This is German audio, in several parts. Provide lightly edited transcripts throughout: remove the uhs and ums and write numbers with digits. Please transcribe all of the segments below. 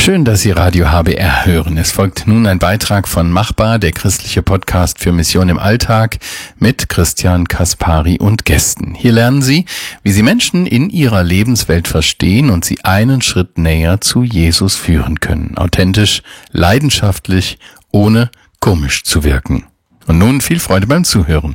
Schön, dass Sie Radio HBR hören. Es folgt nun ein Beitrag von Machbar, der christliche Podcast für Mission im Alltag mit Christian Kaspari und Gästen. Hier lernen Sie, wie Sie Menschen in ihrer Lebenswelt verstehen und sie einen Schritt näher zu Jesus führen können. Authentisch, leidenschaftlich, ohne komisch zu wirken. Und nun viel Freude beim Zuhören.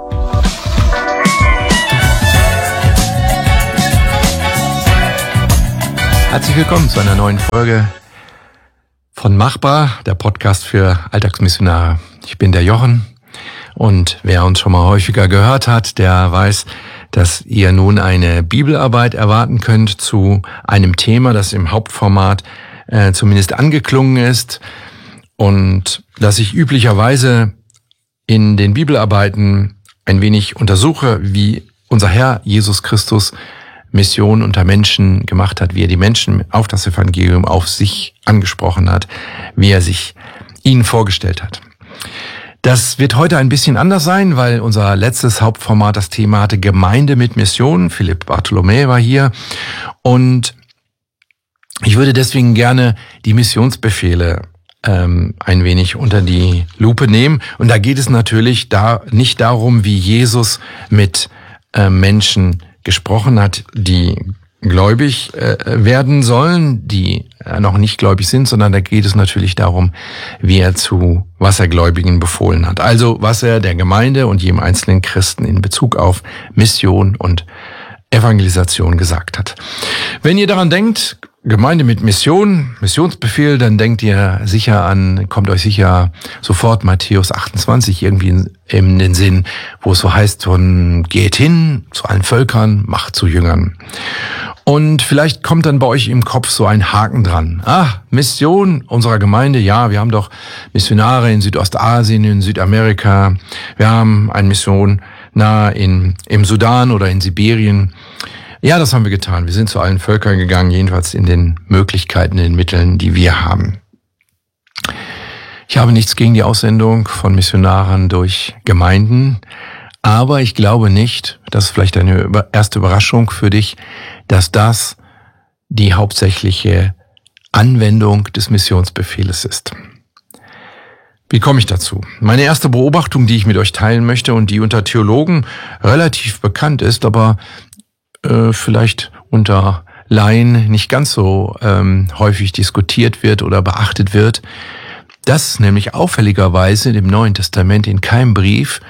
Herzlich willkommen zu einer neuen Folge von Machbar, der Podcast für Alltagsmissionare. Ich bin der Jochen und wer uns schon mal häufiger gehört hat, der weiß, dass ihr nun eine Bibelarbeit erwarten könnt zu einem Thema, das im Hauptformat zumindest angeklungen ist und dass ich üblicherweise in den Bibelarbeiten ein wenig untersuche, wie unser Herr Jesus Christus Mission unter Menschen gemacht hat, wie er die Menschen auf das Evangelium auf sich angesprochen hat, wie er sich ihnen vorgestellt hat. Das wird heute ein bisschen anders sein, weil unser letztes Hauptformat das Thema hatte Gemeinde mit Mission. Philipp Bartholomä war hier und ich würde deswegen gerne die Missionsbefehle ein wenig unter die Lupe nehmen. Und da geht es natürlich nicht darum, wie Jesus mit Menschen gesprochen hat, die gläubig werden sollen, die noch nicht gläubig sind, sondern da geht es natürlich darum, was er Gläubigen befohlen hat. Also was er der Gemeinde und jedem einzelnen Christen in Bezug auf Mission und Evangelisation gesagt hat. Wenn ihr daran denkt, Gemeinde mit Mission, Missionsbefehl, dann kommt euch sicher sofort Matthäus 28 irgendwie in den Sinn, wo es so heißt, geht hin zu allen Völkern, macht zu Jüngern. Und vielleicht kommt dann bei euch im Kopf so ein Haken dran. Mission unserer Gemeinde, ja, wir haben doch Missionare in Südostasien, in Südamerika, wir haben eine Mission im Sudan oder in Sibirien. Ja, das haben wir getan. Wir sind zu allen Völkern gegangen, jedenfalls in den Möglichkeiten, in den Mitteln, die wir haben. Ich habe nichts gegen die Aussendung von Missionaren durch Gemeinden, aber ich glaube nicht, das ist vielleicht eine erste Überraschung für dich, dass das die hauptsächliche Anwendung des Missionsbefehles ist. Wie komme ich dazu? Meine erste Beobachtung, die ich mit euch teilen möchte und die unter Theologen relativ bekannt ist, aber vielleicht unter Laien nicht ganz so häufig diskutiert wird oder beachtet wird, dass nämlich auffälligerweise im Neuen Testament in keinem Brief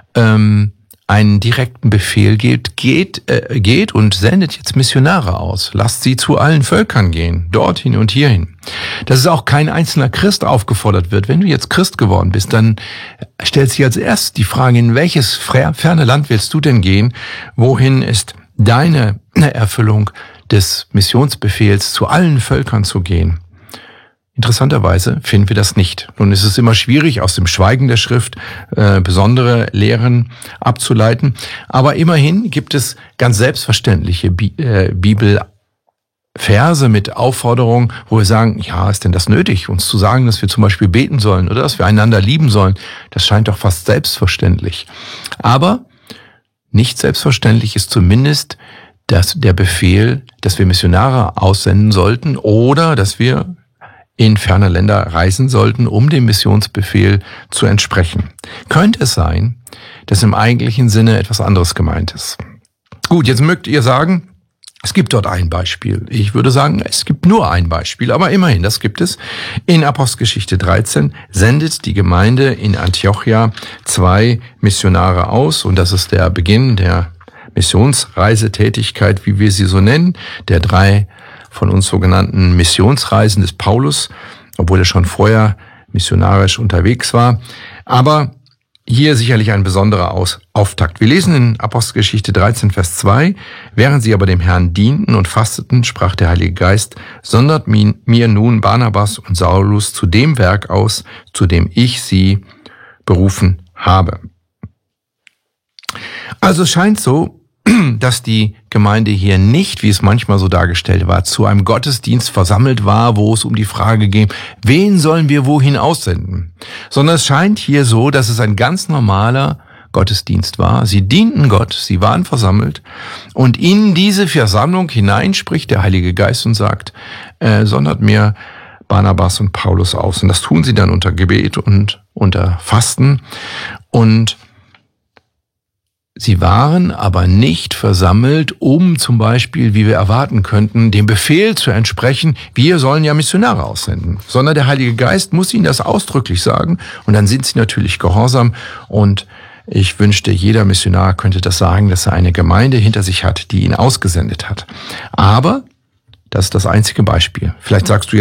einen direkten Befehl geht und sendet jetzt Missionare aus. Lasst sie zu allen Völkern gehen, dorthin und hierhin. Dass es auch kein einzelner Christ aufgefordert wird. Wenn du jetzt Christ geworden bist, dann stellt sich als erstes die Frage, in welches ferne Land willst du denn gehen? Wohin ist deine Erfüllung des Missionsbefehls, zu allen Völkern zu gehen? Interessanterweise finden wir das nicht. Nun ist es immer schwierig, aus dem Schweigen der Schrift besondere Lehren abzuleiten. Aber immerhin gibt es ganz selbstverständliche Bibelverse mit Aufforderungen, wo wir sagen, ja, ist denn das nötig, uns zu sagen, dass wir zum Beispiel beten sollen oder dass wir einander lieben sollen? Das scheint doch fast selbstverständlich. Aber nicht selbstverständlich ist zumindest der Befehl, dass wir Missionare aussenden sollten oder dass wir in ferne Länder reisen sollten, um dem Missionsbefehl zu entsprechen. Könnte es sein, dass im eigentlichen Sinne etwas anderes gemeint ist? Gut, jetzt mögt ihr sagen, es gibt dort ein Beispiel. Ich würde sagen, es gibt nur ein Beispiel, aber immerhin, das gibt es. In Apostelgeschichte 13 sendet die Gemeinde in Antiochia 2 Missionare aus und das ist der Beginn der Missionsreisetätigkeit, wie wir sie so nennen, der 3 von uns sogenannten Missionsreisen des Paulus, obwohl er schon vorher missionarisch unterwegs war. Aber hier sicherlich ein besonderer Auftakt. Wir lesen in Apostelgeschichte 13, Vers 2, während sie aber dem Herrn dienten und fasteten, sprach der Heilige Geist, sondert mir nun Barnabas und Saulus zu dem Werk aus, zu dem ich sie berufen habe. Also es scheint so, dass die Gemeinde hier nicht, wie es manchmal so dargestellt war, zu einem Gottesdienst versammelt war, wo es um die Frage ging, wen sollen wir wohin aussenden? Sondern es scheint hier so, dass es ein ganz normaler Gottesdienst war. Sie dienten Gott, sie waren versammelt und in diese Versammlung hinein spricht der Heilige Geist und sagt, sondert mir Barnabas und Paulus aus. Und das tun sie dann unter Gebet und unter Fasten. Und sie waren aber nicht versammelt, um zum Beispiel, wie wir erwarten könnten, dem Befehl zu entsprechen, wir sollen ja Missionare aussenden. Sondern der Heilige Geist muss ihnen das ausdrücklich sagen. Und dann sind sie natürlich gehorsam. Und ich wünschte, jeder Missionar könnte das sagen, dass er eine Gemeinde hinter sich hat, die ihn ausgesendet hat. Aber das ist das einzige Beispiel. Vielleicht sagst du